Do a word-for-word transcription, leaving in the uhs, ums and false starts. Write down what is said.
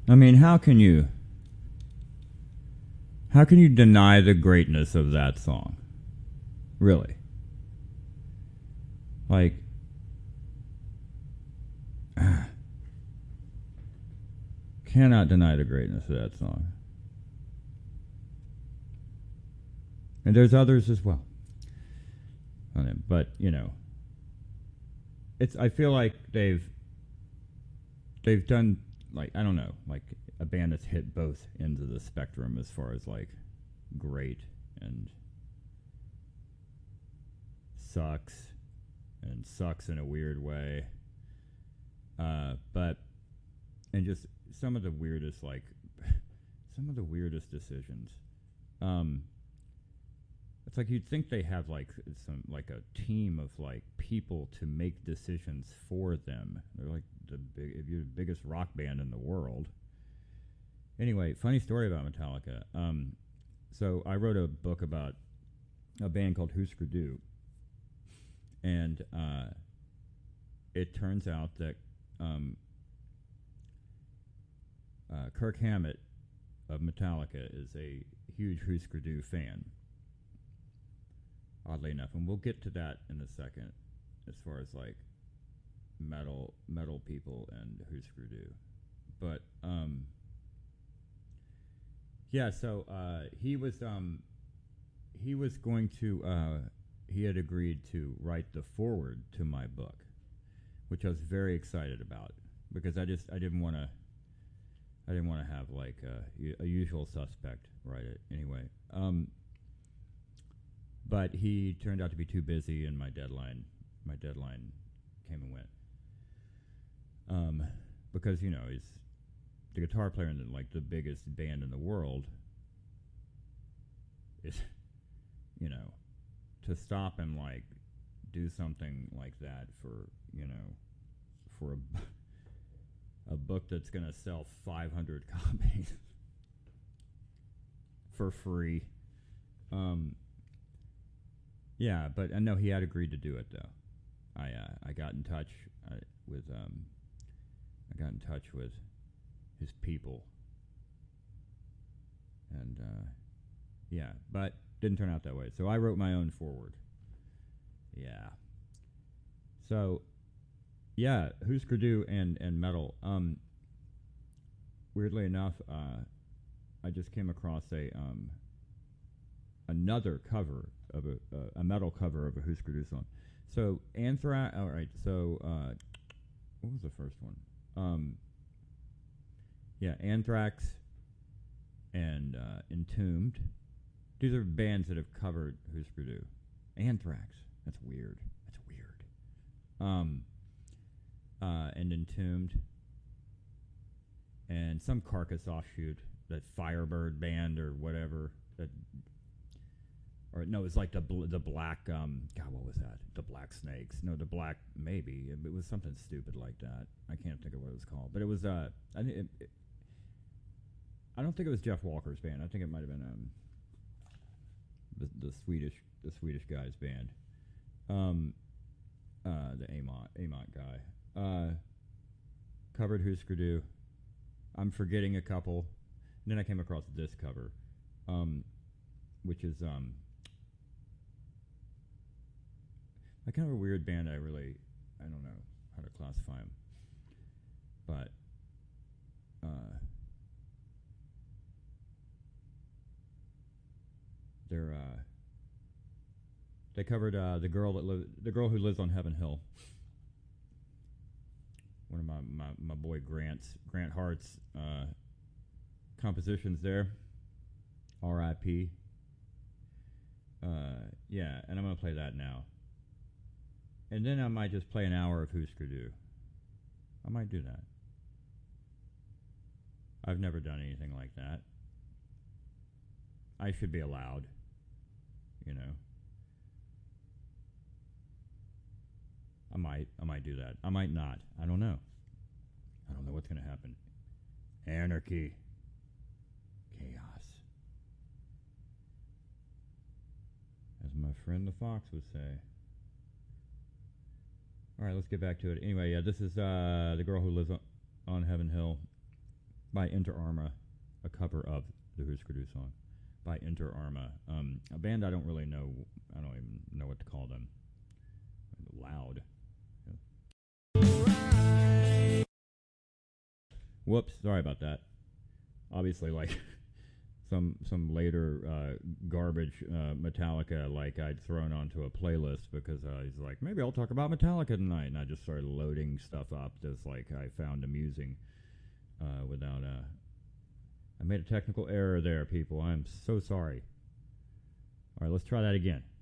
I mean, how can you... How can you deny the greatness of that song? Really? Like... Cannot deny the greatness of that song. And there's others as well. But, you know, it's. I feel like they've they've done, like, I don't know, like a band that's hit both ends of the spectrum as far as, like, great and sucks and sucks in a weird way. Uh, but, and just some of the weirdest, like, some of the weirdest decisions. Um, it's like you'd think they have, like, some, like a team of, like, people to make decisions for them. They're like the big, if you're the biggest rock band in the world. Anyway, funny story about Metallica. Um, so I wrote a book about a band called Husker Du, and uh, it turns out that um, uh, Kirk Hammett of Metallica is a huge Husker Du fan. Oddly enough, and we'll get to that in a second, as far as like metal metal people and Husker Du. But um, yeah, so uh, he was um, he was going to uh, he had agreed to write the foreword to my book, which I was very excited about because I just I didn't want to I didn't want to have like a, a usual suspect write it anyway. Um, But he turned out to be too busy, and my deadline, my deadline came and went. Um, because you know he's the guitar player in the, like the biggest band in the world. Is, you know, to stop and like do something like that for you know, for a a book that's gonna sell five hundred copies for free. Um. Yeah, but I know he had agreed to do it though. I uh, I got in touch uh, with um I got in touch with his people, and uh, yeah, but didn't turn out that way. So I wrote my own foreword. Yeah. So yeah, Husker Du and and metal. Um, weirdly enough, uh, I just came across a um another cover of a, uh, a metal cover of a Husker Du song. So Anthrax. All right. So uh, what was the first one? Um, yeah, Anthrax and uh, Entombed. These are bands that have covered Husker Du. Anthrax. That's weird. That's weird. Um, uh, and Entombed. And some Carcass offshoot, that Firebird band or whatever. That. Or no, it's like the bl- the black. Um, God, what was that? The Black Snakes. No, the black. Maybe it, it was something stupid like that. I can't think of what it was called, but it was. Uh, I it, it, I don't think it was Jeff Walker's band. I think it might have been um, the the Swedish the Swedish guy's band. Um, uh, the Amont Amont guy. Uh, covered Husker Du. I'm forgetting a couple. And then I came across this cover, um, which is um. Like kind of a weird band. I really, I don't know how to classify them, but uh, they're uh, they covered uh, the girl that li- the girl who lives on Heaven Hill. One of my my, my boy Grant's Grant Hart's uh, compositions there. R I P Uh, yeah, and I'm gonna play that now. And then I might just play an hour of Husker Du. I might do that. I've never done anything like that. I should be allowed, you know. I might. I might do that. I might not. I don't know. I don't know what's going to happen. Anarchy. Chaos. As my friend the Fox would say. All right, let's get back to it. Anyway, yeah, this is uh, the girl who lives on, on Heaven Hill. by Inter Arma, a cover of the Husker Du song by Inter Arma, um, a band I don't really know. I don't even know what to call them. Loud. Yeah. Whoops, sorry about that. Obviously, like some some later uh, garbage uh, Metallica, like I'd thrown onto a playlist because uh, he's like, maybe I'll talk about Metallica tonight, and I just started loading stuff up, just like I found amusing, uh, without uh I made a technical error there, people. I'm so sorry. All right, let's try that again.